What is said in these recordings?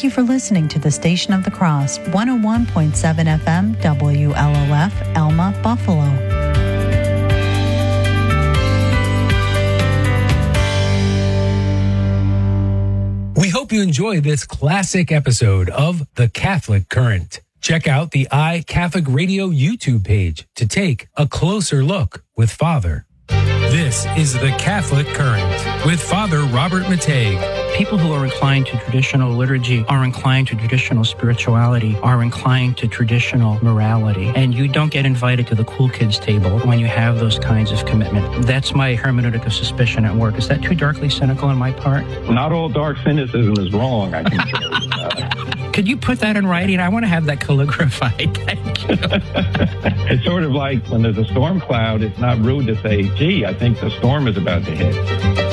Thank you for listening to the Station of the Cross, 101.7 FM, WLOF, Elma, Buffalo. We hope you enjoy this classic episode of The Catholic Current. Check out the iCatholic Radio YouTube page to take a closer look with Father. This is The Catholic Current with Father Robert Matei. People who are inclined to traditional liturgy are inclined to traditional spirituality, are inclined to traditional morality. And you don't get invited to the cool kids table when you have those kinds of commitment. That's my hermeneutic of suspicion at work. Is that too darkly cynical on my part? Not all dark cynicism is wrong, I can say. Could you put that in writing? I want to have that calligraphied. Thank you. It's sort of like when there's a storm cloud, it's not rude to say, gee, I think the storm is about to hit.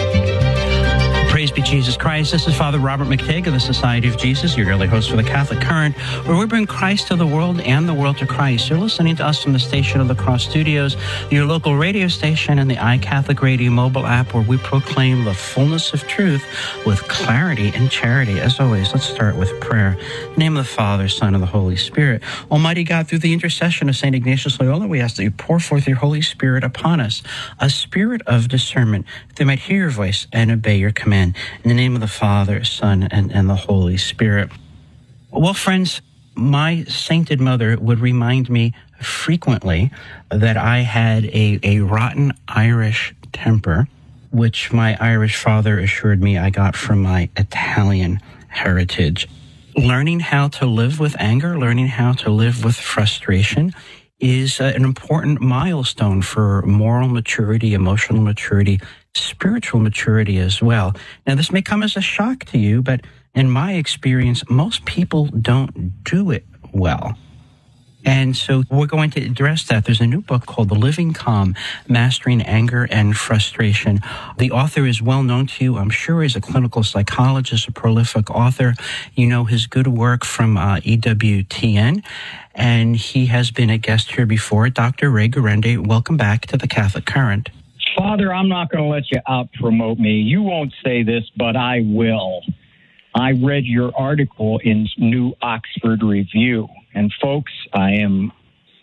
Praise be Jesus Christ. This is Father Robert McTague of the Society of Jesus, your daily host for the Catholic Current, where we bring Christ to the world and the world to Christ. You're listening to us from the Station of the Cross Studios, your local radio station, and the iCatholic Radio mobile app, where we proclaim the fullness of truth with clarity and charity. As always, let's start with prayer. In the name of the Father, Son, and the Holy Spirit. Almighty God, through the intercession of St. Ignatius Loyola, we ask that you pour forth your Holy Spirit upon us, a spirit of discernment, that they might hear your voice and obey your command. In the name of the Father, Son, and the Holy Spirit. Well, friends, my sainted mother would remind me frequently that I had a rotten Irish temper, which my Irish father assured me I got from my Italian heritage. Learning how to live with anger, learning how to live with frustration is an important milestone for moral maturity, emotional maturity, spiritual maturity as well. Now, this may come as a shock to you, but in my experience, most people don't do it well. And so we're going to address that. There's a new book called The Living Calm, Mastering Anger and Frustration. The author is well known to you, I'm sure. He's a clinical psychologist, a prolific author. You know his good work from EWTN, and he has been a guest here before. Dr. Ray Guarendi, welcome back to the Catholic Current. Father, I'm not going to let you out-promote me. You won't say this, but I will. I read your article in New Oxford Review. And folks, I am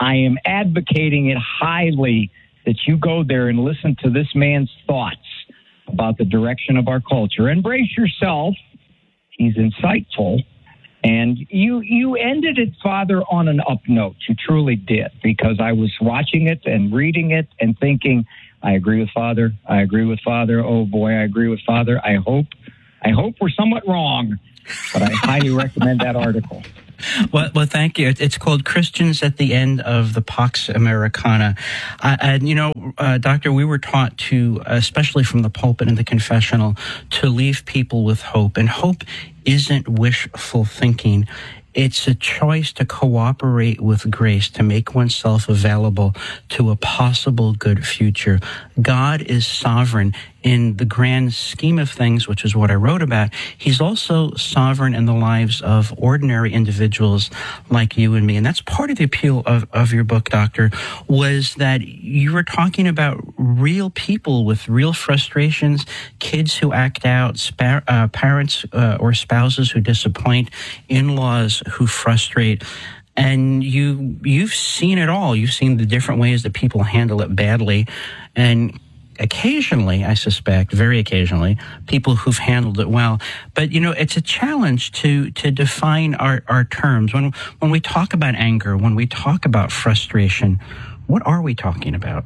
advocating it highly that you go there and listen to this man's thoughts about the direction of our culture. And brace yourself. He's insightful. And you ended it, Father, on an up note. You truly did, because I was watching it and reading it and thinking, I agree with Father. I agree with Father. Oh, boy, I agree with Father. I hope we're somewhat wrong, but I highly recommend that article. Well, thank you. It's called Christians at the End of the Pax Americana. Doctor, we were taught to, especially from the pulpit and the confessional, to leave people with hope. And hope isn't wishful thinking. It's a choice to cooperate with grace, to make oneself available to a possible good future. God is sovereign in the grand scheme of things, which is what I wrote about. He's also sovereign in the lives of ordinary individuals like you and me. And that's part of the appeal of your book, Doctor, was that you were talking about real people with real frustrations, kids who act out, parents or spouses who disappoint, in-laws who frustrate. And you've seen it all. You've seen the different ways that people handle it badly. And occasionally, I suspect, very occasionally, people who've handled it well. But, it's a challenge to define our terms. When we talk about anger, when we talk about frustration, what are we talking about?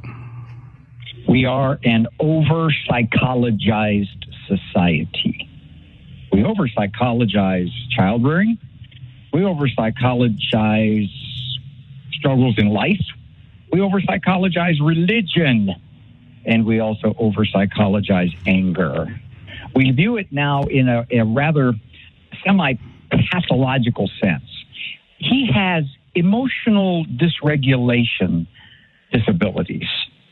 We are an over-psychologized society. We over-psychologize child rearing. We over-psychologize struggles in life. We over-psychologize religion. And we also over-psychologize anger. We view it now in a rather semi-pathological sense. He has emotional dysregulation disabilities.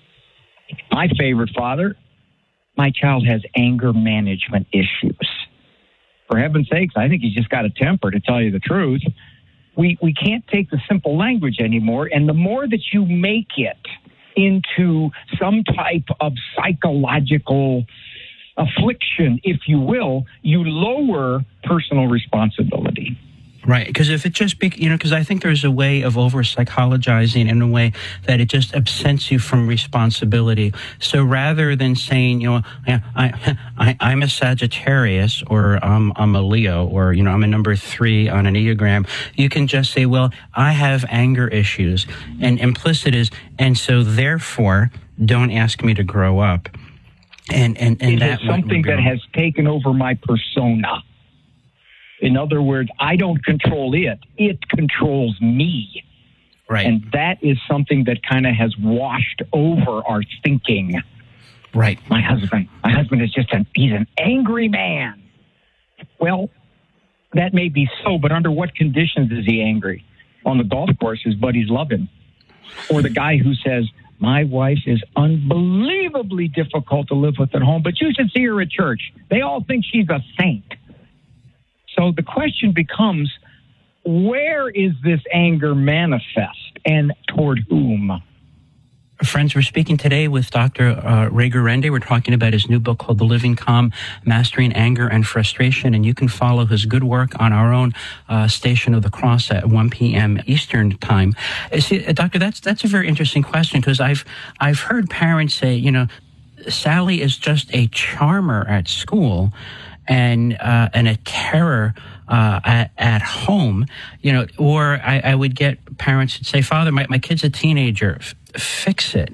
My favorite, Father, my child has anger management issues. For heaven's sakes, I think he's just got a temper, to tell you the truth. We can't take the simple language anymore, and the more that you make it into some type of psychological affliction, if you will, you lower personal responsibility. Right, because if it just because I think there's a way of over-psychologizing in a way that it just absents you from responsibility. So rather than saying, I'm a Sagittarius, or I'm a Leo, or, I'm a number 3 on an Enneagram, you can just say, well, I have anger issues. And implicit is, and so therefore, don't ask me to grow up. And it that is something that has taken over my persona. In other words, I don't control it. It controls me. Right. And that is something that kind of has washed over our thinking. Right. My husband is he's an angry man. Well, that may be so, but under what conditions is he angry? On the golf course, his buddies love him. Or the guy who says, my wife is unbelievably difficult to live with at home, but you should see her at church. They all think she's a saint. So the question becomes, where is this anger manifest and toward whom? Friends, we're speaking today with Dr. Ray Guarende. We're talking about his new book called The Living Calm, Mastering Anger and Frustration. And you can follow his good work on our own Station of the Cross at 1 p.m. Eastern Time. See, Doctor, that's a very interesting question, because I've heard parents say, Sally is just a charmer at school and a terror at home, or I would get parents that say, Father, my kid's a teenager, fix it.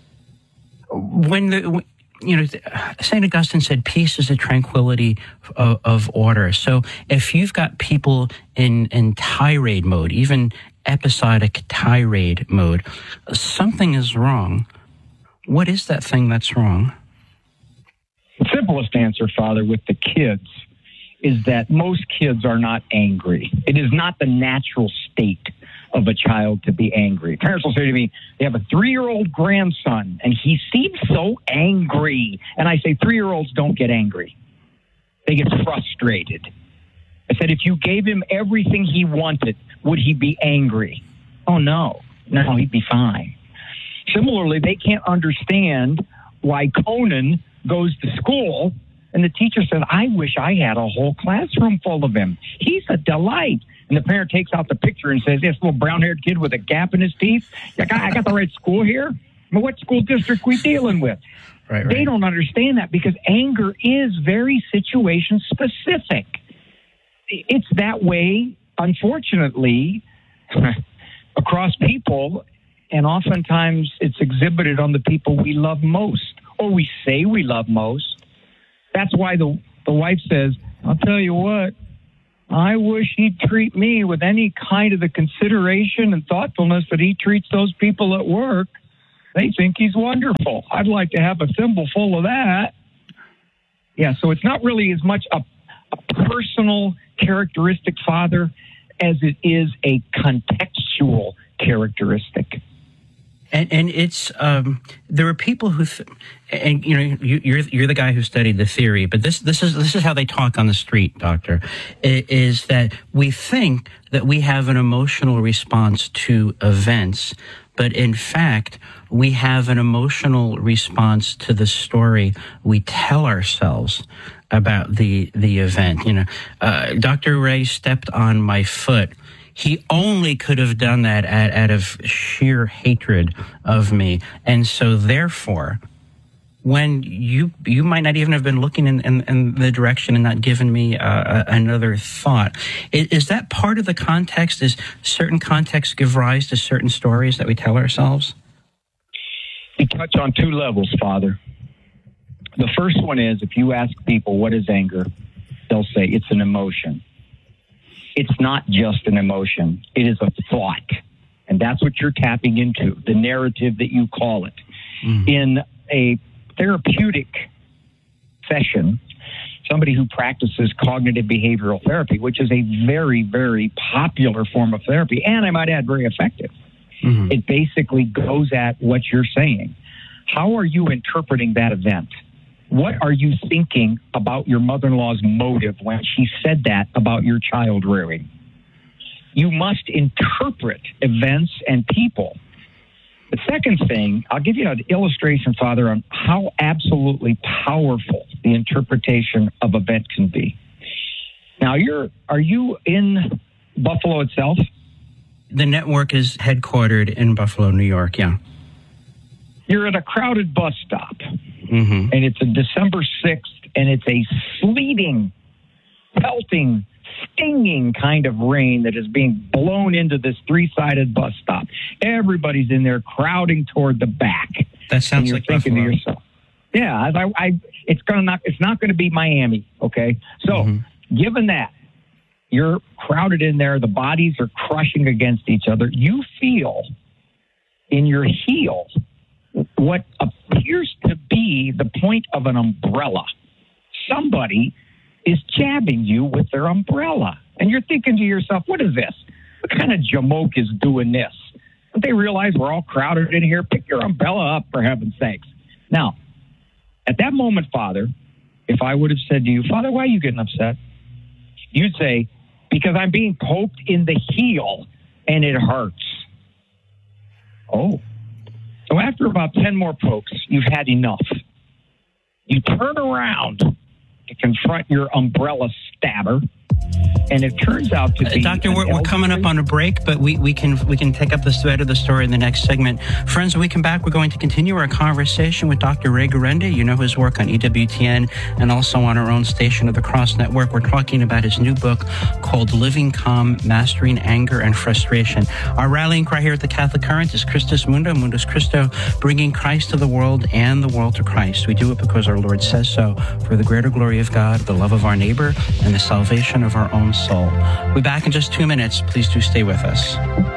When St. Augustine said, peace is a tranquility of order. So if you've got people in tirade mode, even episodic tirade mode, something is wrong. What is that thing that's wrong? The simplest answer, Father, with the kids is that most kids are not angry. It is not the natural state of a child to be angry. Parents will say to me, they have a 3-year-old grandson, and he seems so angry. And I say, 3-year-olds don't get angry. They get frustrated. I said, if you gave him everything he wanted, would he be angry? Oh, no, he'd be fine. Similarly, they can't understand why Conan goes to school and the teacher says, I wish I had a whole classroom full of him. He's a delight. And the parent takes out the picture and says, this little brown-haired kid with a gap in his teeth, I got the right school here? I mean, what school district we dealing with? Right. They don't understand that, because anger is very situation specific. It's that way, unfortunately, across people, and oftentimes it's exhibited on the people we love most, or we say we love most. That's why the wife says, I'll tell you what, I wish he'd treat me with any kind of the consideration and thoughtfulness that he treats those people at work. They think he's wonderful. I'd like to have a thimble full of that. Yeah, so it's not really as much a personal characteristic, Father, as it is a contextual characteristic. And it's there are people who, and you're the guy who studied the theory, but this is how they talk on the street, Doctor, is that we think that we have an emotional response to events, but in fact we have an emotional response to the story we tell ourselves about the event. Dr. Ray stepped on my foot. He only could have done that out of sheer hatred of me. And so therefore, when you might not even have been looking in the direction and not given me another thought, is that part of the context? Is certain contexts give rise to certain stories that we tell ourselves? You touch on 2 levels, Father. The first one is, if you ask people, what is anger? They'll say it's an emotion. It's not just an emotion. It is a thought. And that's what you're tapping into, the narrative that you call it. Mm. In a therapeutic session, somebody who practices cognitive behavioral therapy, which is a very, very popular form of therapy, and I might add, very effective. Mm-hmm. It basically goes at what you're saying. How are you interpreting that event? What are you thinking about your mother-in-law's motive when she said that about your child rearing? You must interpret events and people. The second thing, I'll give you an illustration, Father, on how absolutely powerful the interpretation of event can be. Now, are you in Buffalo itself? The network is headquartered in Buffalo, New York, yeah. You're at a crowded bus stop, Mm-hmm. and it's a December 6th, and it's a sleeting, pelting, stinging kind of rain that is being blown into this three-sided bus stop. Everybody's in there crowding toward the back. That sounds and you're like thinking Buffalo. to yourself, yeah, it's not going to be Miami, okay? So, given that, you're crowded in there, the bodies are crushing against each other, you feel in your heel what appears to be the point of an umbrella. Somebody is jabbing you with their umbrella. And you're thinking to yourself, what is this? What kind of jamoke is doing this? Don't they realize we're all crowded in here? Pick your umbrella up, for heaven's sakes. Now, at that moment, Father, if I would have said to you, Father, why are you getting upset? You'd say, because I'm being poked in the heel and it hurts. Oh. So after about 10 more pokes, you've had enough. You turn around to confront your umbrella stabber, and it turns out to be... Doctor, we're coming up on a break, but we can take up the thread of the story in the next segment. Friends, when we come back, we're going to continue our conversation with Dr. Ray Guarenda. You know his work on EWTN and also on our own Station of the Cross Network. We're talking about his new book called Living Calm, Mastering Anger and Frustration. Our rallying cry here at the Catholic Current is Christus Mundo, Mundus Christo, bringing Christ to the world and the world to Christ. We do it because our Lord says so, for the greater glory of God, the love of our neighbor, and the salvation of our own soul. We'll be back in just 2 minutes. Please do stay with us.